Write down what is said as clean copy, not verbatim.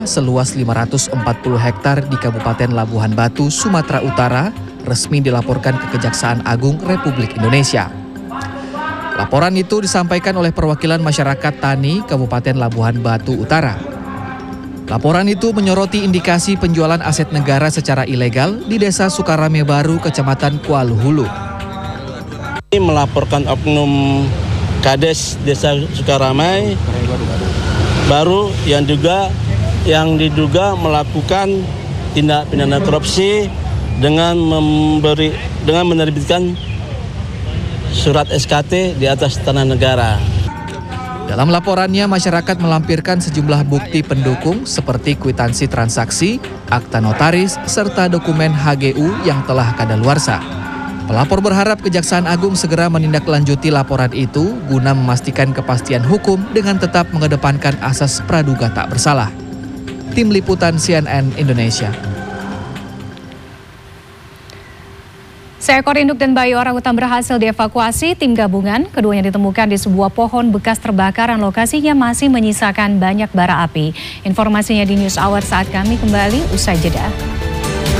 Seluas 540 hektar di Kabupaten Labuhan Batu, Sumatera Utara, resmi dilaporkan ke Kejaksaan Agung Republik Indonesia. Laporan itu disampaikan oleh perwakilan masyarakat tani Kabupaten Labuhan Batu Utara. Laporan itu menyoroti indikasi penjualan aset negara secara ilegal di Desa Sukarame Baru, Kecamatan Kuala Hulu. Melaporkan oknum Kades Desa Sukarame Baru yang diduga melakukan tindak pidana korupsi dengan menerbitkan surat SKT di atas tanah negara. Dalam laporannya, masyarakat melampirkan sejumlah bukti pendukung seperti kwitansi transaksi, akta notaris, serta dokumen HGU yang telah kadaluarsa. Pelapor berharap Kejaksaan Agung segera menindaklanjuti laporan itu guna memastikan kepastian hukum dengan tetap mengedepankan asas praduga tak bersalah. Tim Liputan CNN Indonesia. Seekor induk dan bayi orangutan berhasil dievakuasi tim gabungan. Keduanya ditemukan di sebuah pohon bekas terbakar yang lokasinya masih menyisakan banyak bara api. Informasinya di News Hour saat kami kembali usai jeda.